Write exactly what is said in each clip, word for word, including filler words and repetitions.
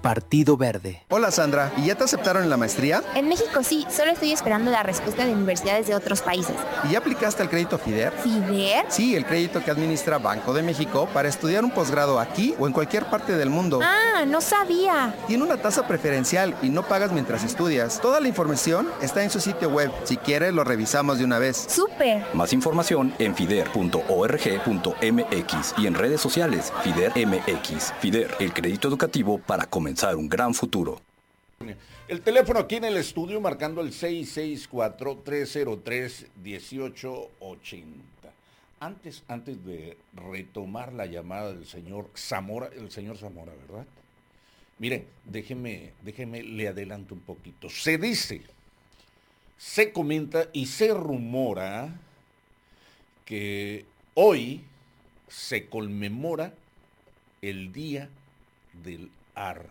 Partido Verde. Hola Sandra, ¿y ya te aceptaron en la maestría? En México sí, solo estoy esperando la respuesta de universidades de otros países. ¿Y ya aplicaste al crédito FIDER? ¿FIDER? Sí, el crédito que administra Banco de México para estudiar un posgrado aquí o en cualquier parte del mundo. Ah, no sabía. Tiene una tasa preferencial y no pagas mientras estudias. Toda la información está en su sitio web. Si quieres, lo revisamos de una vez. ¡Súper! Más información en fider punto org punto mx y en redes sociales FIDER M X. FIDER, el crédito educativo para comenzar un gran futuro. El teléfono aquí en el estudio marcando el seis seis cuatro, tres cero tres, uno ocho ocho cero. Antes, antes de retomar la llamada del señor Zamora, el señor Zamora, ¿verdad? Miren, déjeme, déjeme, le adelanto un poquito. Se dice, se comenta y se rumora que hoy se conmemora el Día del Árbol.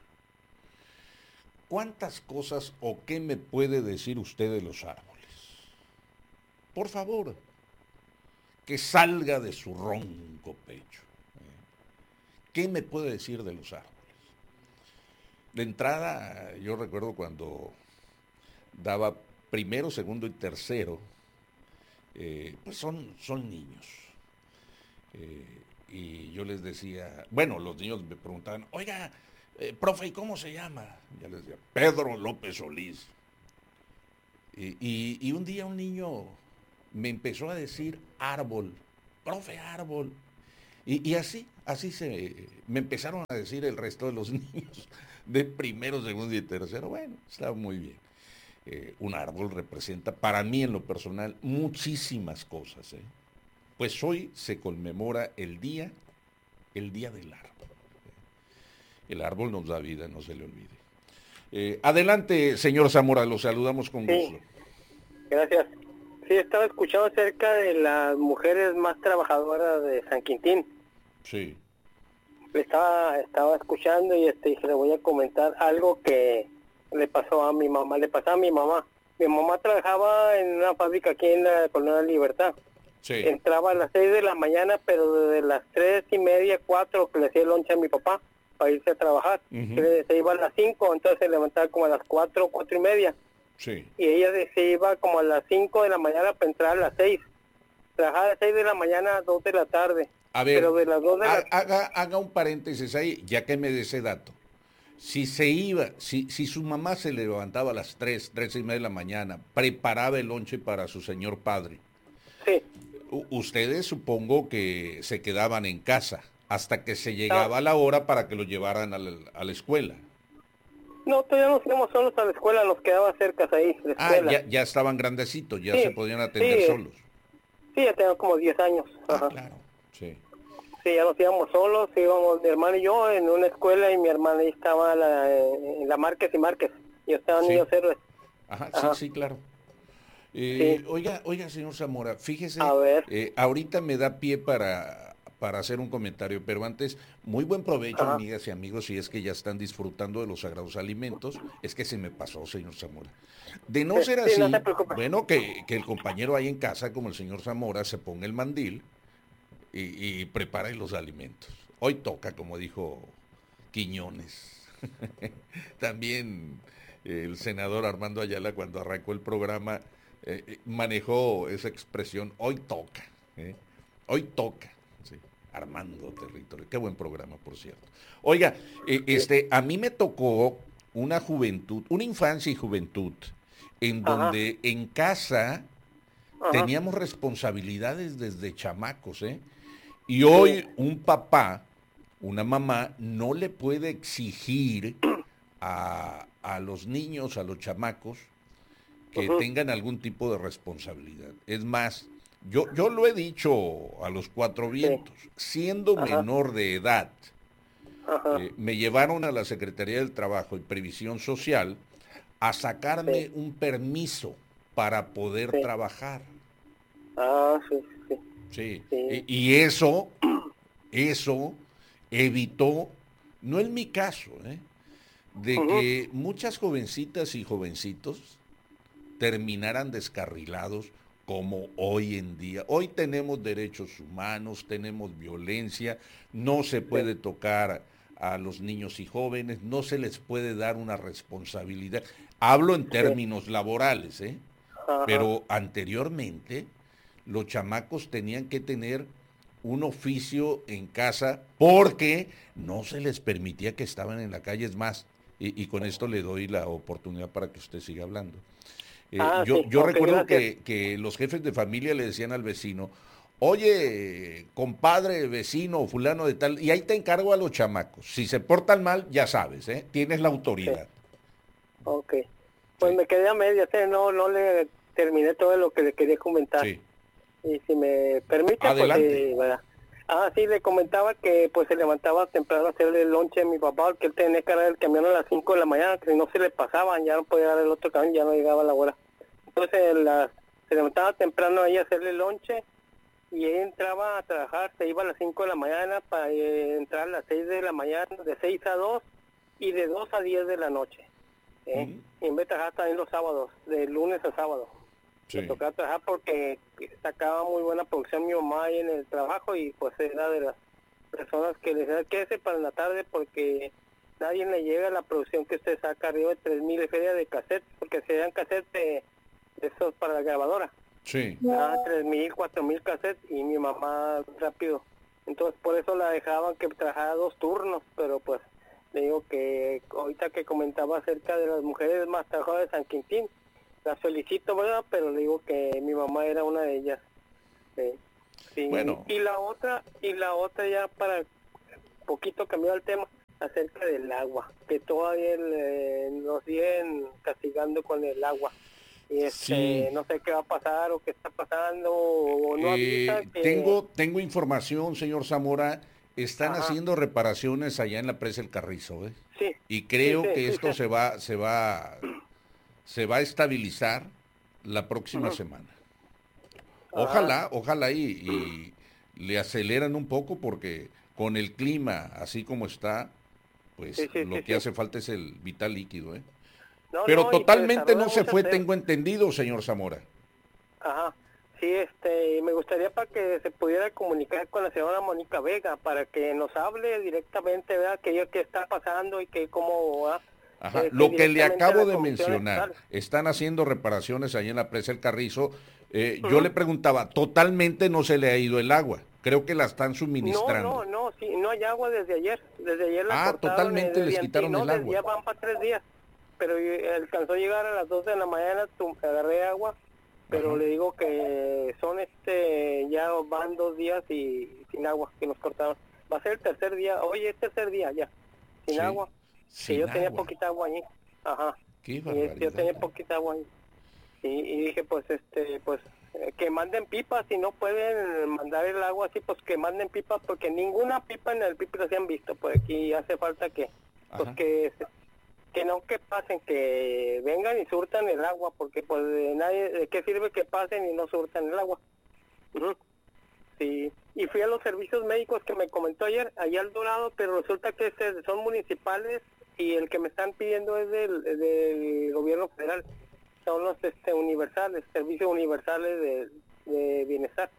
¿Cuántas cosas o qué me puede decir usted de los árboles? Por favor, que salga de su ronco pecho. ¿Qué me puede decir de los árboles? De entrada, yo recuerdo cuando daba primero, segundo y tercero, eh, pues son, son niños. Eh, y yo les decía, bueno, los niños me preguntaban, oiga, Eh, profe, ¿y cómo se llama? Ya les decía, Pedro López Solís. Y, y, y un día un niño me empezó a decir árbol, profe, árbol. Y, y así, así se me empezaron a decir el resto de los niños de primero, segundo y tercero. Bueno, está muy bien. Eh, un árbol representa, para mí en lo personal, muchísimas cosas. ¿eh? Pues hoy se conmemora el día, el día del árbol. El árbol nos da vida, no se le olvide. Eh, adelante, señor Zamora, lo saludamos con sí, gusto. Gracias. Sí, estaba escuchando acerca de las mujeres más trabajadoras de San Quintín. Sí. Estaba, estaba escuchando y este, le voy a comentar algo que le pasó a mi mamá, le pasó a mi mamá. Mi mamá trabajaba en una fábrica aquí en la Colonia Libertad. Sí. Entraba a las seis de la mañana, pero desde las tres y media, cuatro, que le hacía el lonche a mi papá para irse a trabajar. Uh-huh. se, se iba a las cinco, entonces se levantaba como a las cuatro, cuatro y media. Sí. Y ella se iba como a las cinco de la mañana para entrar a las seis. Trabajaba a las seis de la mañana a dos de la tarde. A ver, pero de las dos de la... haga, haga un paréntesis ahí, ya que me dé ese dato. Si se iba, si, si su mamá se levantaba a las tres, tres y media de la mañana, preparaba el lonche para su señor padre. Sí. U- ustedes supongo que se quedaban en casa hasta que se llegaba ah. la hora para que lo llevaran a la, a la escuela. No, todavía nos íbamos solos a la escuela, nos quedaba cerca ahí, la escuela. Ah, ya, ya estaban grandecitos, ya sí, se podían atender sí, solos. Sí, ya tenían como diez años. Ah, Ajá. claro, sí. Sí, ya nos íbamos solos, íbamos mi hermano y yo en una escuela y mi hermana ahí estaba la, en la Márquez y Márquez. Yo estaba en sí. Niños Héroes. Ajá, Ajá. sí, sí, claro. Eh, sí. Oiga, oiga, señor Zamora, fíjese, a ver. Eh, ahorita me da pie para, para hacer un comentario, pero antes, muy buen provecho, Ajá. amigas y amigos, si es que ya están disfrutando de los sagrados alimentos. Es que se me pasó, señor Zamora. De no ser así, sí, no bueno, que, que el compañero ahí en casa, como el señor Zamora, se ponga el mandil y, y prepare los alimentos. Hoy toca, como dijo Quiñones. También eh, el senador Armando Ayala, cuando arrancó el programa, eh, manejó esa expresión, hoy toca, ¿eh? hoy toca, ¿sí? Armando Territorio, qué buen programa, por cierto. Oiga, eh, este, a mí me tocó una juventud, una infancia y juventud, en donde Ajá. en casa Ajá. teníamos responsabilidades desde chamacos, ¿eh? Y hoy un papá, una mamá, no le puede exigir a, a los niños, a los chamacos, que uh-huh. tengan algún tipo de responsabilidad. Es más, yo, yo lo he dicho a los cuatro vientos, sí. siendo Ajá. menor de edad, eh, me llevaron a la Secretaría del Trabajo y Previsión Social a sacarme sí. un permiso para poder sí. trabajar. Ah, sí, sí. Sí, sí. Y, y eso, eso evitó, no es mi caso, ¿eh? de uh-huh. que muchas jovencitas y jovencitos terminaran descarrilados como hoy en día. Hoy tenemos derechos humanos, tenemos violencia, no se puede sí. tocar a los niños y jóvenes, no se les puede dar una responsabilidad. Hablo en términos sí. laborales, ¿eh? Ajá. Pero anteriormente los chamacos tenían que tener un oficio en casa porque no se les permitía que estaban en la calle. Es más, y, y con esto le doy la oportunidad para que usted siga hablando. Eh, ah, yo sí. yo okay, recuerdo que, que los jefes de familia le decían al vecino, oye, compadre, vecino, fulano de tal, y ahí te encargo a los chamacos. Si se portan mal, ya sabes, ¿eh? Tienes la autoridad. Sí. Ok. Pues sí. me quedé a medias, ¿eh? no, no le terminé todo lo que le quería comentar. Sí. Y si me permite, adelante. Pues, sí, ¿verdad? Ah, sí, le comentaba que pues se levantaba temprano a hacerle el lonche a mi papá, porque él tenía que agarrar el camión a las cinco de la mañana, que si no se le pasaban, ya no podía dar el otro camión, ya no llegaba a la hora. Entonces la, se levantaba temprano ahí a hacerle el lonche, y él entraba a trabajar, se iba a las cinco de la mañana para eh, entrar a las seis de la mañana, de seis a dos, y de dos a diez de la noche. ¿eh? Mm. Y en vez de trabajar también los sábados, de lunes a sábado. Sí. Me tocaba trabajar porque sacaba muy buena producción mi mamá ahí en el trabajo, y pues era de las personas que le decía, quédese para la tarde porque nadie le llega a la producción que usted saca, arriba de tres mil ferias de cassette, porque se dan cassettes de, de esos para la grabadora. Sí. Ah, tres mil, cuatro mil cassettes, y mi mamá rápido. Entonces por eso la dejaban que trabajara dos turnos, pero pues le digo que ahorita que comentaba acerca de las mujeres más trabajadoras de San Quintín, las felicito, ¿verdad? Pero le digo que mi mamá era una de ellas. Sí. Sí. Bueno. Y la otra, y la otra ya para poquito cambiar el tema, acerca del agua, que todavía le, nos siguen castigando con el agua. Y este, sí. no sé qué va a pasar o qué está pasando o no eh, avisa que... Tengo, tengo información, señor Zamora, están Ajá. haciendo reparaciones allá en la presa El Carrizo, ¿eh? Sí. Y creo sí, sí, que sí, esto sí. se va, se va, se va a estabilizar la próxima uh-huh. semana. Ojalá, Ajá. ojalá y, y le aceleran un poco, porque con el clima así como está, pues sí, sí, lo sí, que sí. hace falta es el vital líquido, ¿eh? No, Pero no, totalmente no se fue, hacer... tengo entendido, señor Zamora. Ajá, sí, este, me gustaría para que se pudiera comunicar con la señora Mónica Vega, para que nos hable directamente, ¿verdad? Que qué está pasando y que cómo va. Ajá, eh, lo que le acabo de mencionar, están haciendo reparaciones ahí en la presa El Carrizo. Eh, uh-huh. Yo le preguntaba, totalmente no se le ha ido el agua, creo que la están suministrando. No, no, no, sí, no hay agua desde ayer, desde ayer la Ah, totalmente les quitaron no, el agua. Ya van para tres días. Pero alcanzó a llegar a las dos de la mañana, agarré agua, pero Ajá. le digo que son este, ya van dos días y sin agua, que nos cortaron. Va a ser el tercer día, hoy es tercer día ya, sin sí, agua, sin que yo agua. tenía poquita agua allí. Ajá. Qué y este, yo tenía poquita agua allí. Y, y dije, pues, este, pues, eh, que manden pipas, si no pueden mandar el agua así, pues que manden pipas, porque ninguna pipa en el Pípila se han visto, pues aquí hace falta que, pues Ajá. que... que no que pasen, que vengan y surtan el agua, porque pues de nadie, ¿de qué sirve que pasen y no surtan el agua? Uh-huh. Sí, y fui a los servicios médicos que me comentó ayer, allá al Dorado, pero resulta que este, son municipales y el que me están pidiendo es del, del gobierno federal, son los este universales, servicios universales de, de bienestar.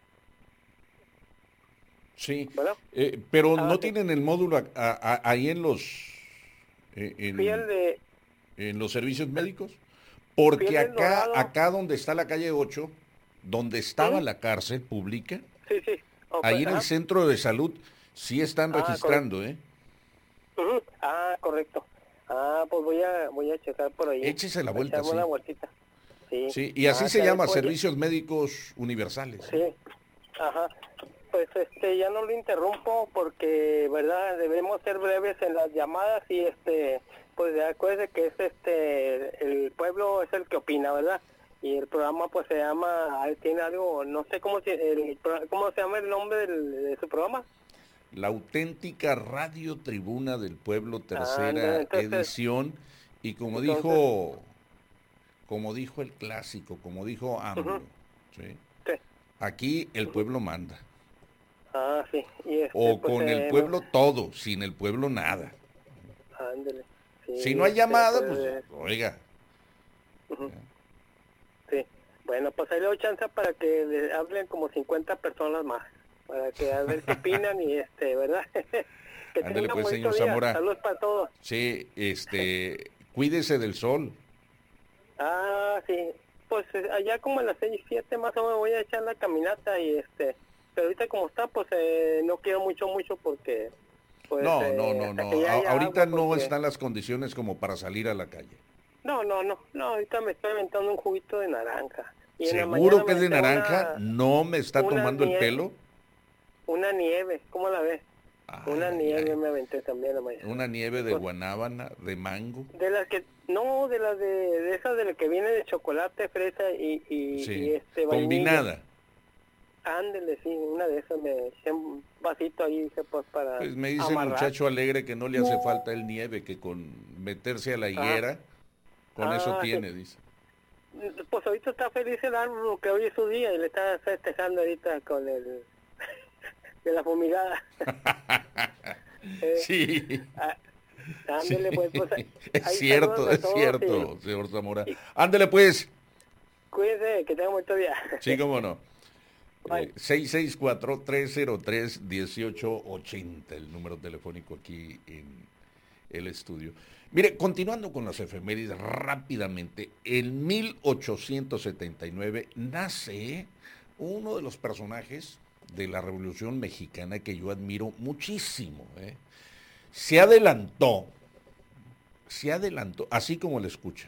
Sí, eh, pero ah, no sí. tienen el módulo a, a, a, ahí en los... En, de, en los servicios médicos, porque acá acá donde está la calle ocho, donde estaba ¿Sí? la cárcel pública, sí, sí. Okay, ahí en ajá. el centro de salud sí están ah, registrando, correcto. ¿eh? Uh-huh. Ah, correcto. Ah, pues voy a voy a checar por ahí. Échese la vuelta, sí. Una vueltita. Sí. sí. Y así ah, se llama, Servicios Médicos Universales. Sí, ajá. Pues este ya no lo interrumpo porque, verdad, debemos ser breves en las llamadas y este pues acuérdese que es este el pueblo es el que opina, ¿verdad? Y el programa pues se llama, tiene algo, no sé cómo se el, cómo se llama el nombre del, de su programa. La auténtica Radio Tribuna del Pueblo, tercera ah, entonces, edición, y como entonces, dijo como dijo el clásico, como dijo AMLO, uh-huh. ¿sí? Sí. Aquí el pueblo manda. Ah, sí. Y este, o pues, con eh, el pueblo todo, sin el pueblo nada. Ándele. Sí, si no hay llamada, este, pues, pues oiga. Uh-huh. Sí. Bueno, pues ahí le doy chance para que le hablen como cincuenta personas más, para que a ver qué opinan y este, ¿verdad? Que Ándele tenga pues, bonito señor día. Zamora. Saludos para todos. Sí, este, cuídese del sol. Ah, sí. Pues eh, allá como a las seis, siete más o menos voy a echar la caminata y este... Pero ahorita como está, pues eh, no quiero mucho, mucho porque... Pues, No, eh, no, no, hasta no. que ya A- haya ahorita agua, no porque- están las condiciones como para salir a la calle. No, no, no, no, ahorita me estoy aventando un juguito de naranja. Y en la ¿Seguro mañana que es me de aventé naranja? Una, ¿No me está una tomando el nieve. pelo? una nieve, ¿cómo la ves? Ay, Una ay, nieve ay. me aventé también en la mañana. Una nieve de Pues, guanábana, de mango. de las que, no, de las de, de esas de las que viene de chocolate, fresa y, y, Sí, y este vainilla. combinada. Ándele, sí, una de esas me eché un vasito ahí, dije, pues para Pues me dice el amarrar. muchacho alegre que no le hace falta el nieve, que con meterse a la higuera, con eso Ah, sí. tiene, dice. Pues ahorita está feliz el árbol, que hoy es su día y le está festejando ahorita con el de la fumigada. Eh, Sí. ah, ándele, pues, pues, ahí- Es ahí cierto, saludos a es todos cierto, y señor Zamora. Ándele pues, Cuídese, que tenga un buen día. sí, cómo no. Bye. Eh, seis seis cuatro, tres cero tres, uno ocho ocho cero, el número telefónico aquí en el estudio. Mire, continuando con las efemérides rápidamente, en mil ochocientos setenta y nueve nace uno de los personajes de la Revolución Mexicana que yo admiro muchísimo. ¿eh? Se adelantó, se adelantó, así como le escucha,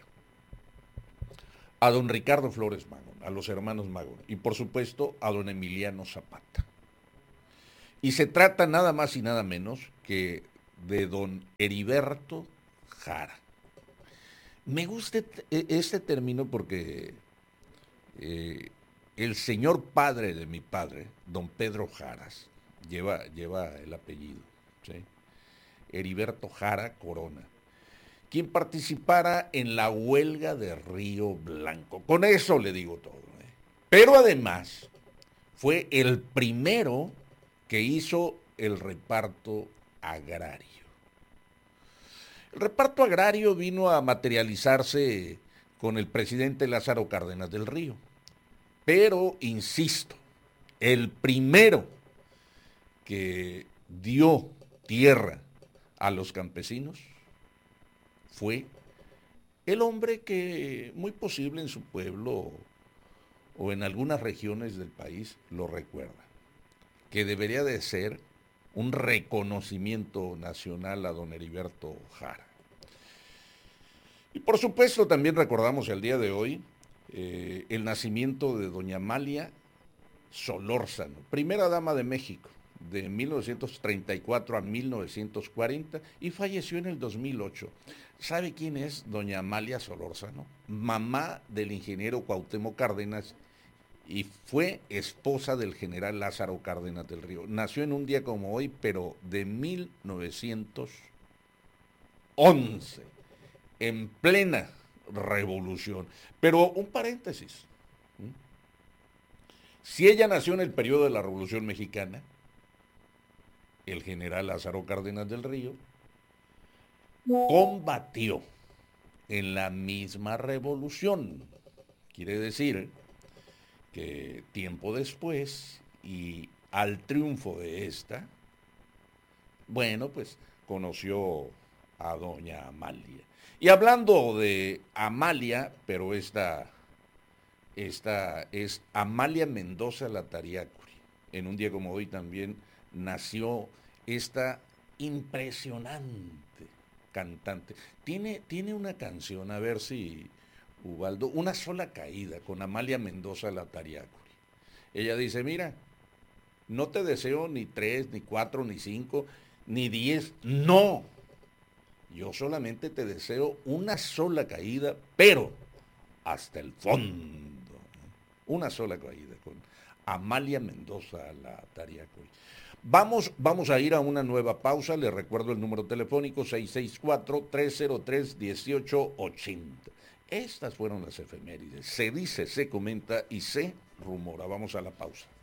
a don Ricardo Flores Magón, a los hermanos Magón, y por supuesto a don Emiliano Zapata. Y se trata nada más y nada menos que de don Heriberto Jara. Me gusta este término porque eh, el señor padre de mi padre, don Pedro Jaras, lleva, lleva el apellido, ¿sí? Heriberto Jara Corona, quien participara en la huelga de Río Blanco. Con eso le digo todo. ¿eh? Pero además fue el primero que hizo el reparto agrario. El reparto agrario vino a materializarse con el presidente Lázaro Cárdenas del Río. Pero, insisto, el primero que dio tierra a los campesinos fue el hombre que muy posible en su pueblo o en algunas regiones del país lo recuerda, que debería de ser un reconocimiento nacional a don Heriberto Jara. Y por supuesto también recordamos el día de hoy eh, el nacimiento de doña Amalia Solórzano, primera dama de México, de mil novecientos treinta y cuatro a mil novecientos cuarenta, y falleció en el dos mil ocho. ¿Sabe quién es doña Amalia Solórzano? Mamá del ingeniero Cuauhtémoc Cárdenas y fue esposa del general Lázaro Cárdenas del Río. Nació en un día como hoy, pero de mil novecientos once, en plena revolución. Pero un paréntesis. Si ella nació en el periodo de la Revolución Mexicana, el general Lázaro Cárdenas del Río combatió en la misma revolución. Quiere decir que tiempo después y al triunfo de esta, bueno, pues conoció a doña Amalia. Y hablando de Amalia, pero esta, esta es Amalia Mendoza Latariacuri. En un día como hoy también nació esta impresionante cantante. Tiene, tiene una canción, a ver si, Ubaldo, Una sola caída, con Amalia Mendoza Latariacuri. Ella dice, mira, no te deseo ni tres, ni cuatro, ni cinco, ni diez, no. Yo solamente te deseo una sola caída, pero hasta el fondo. Una sola caída, con Amalia Mendoza Latariacuri. Vamos, vamos a ir a una nueva pausa. Les recuerdo el número telefónico seis seis cuatro, tres cero tres, uno ocho ocho cero. Estas fueron las efemérides. Se dice, se comenta y se rumora. Vamos a la pausa.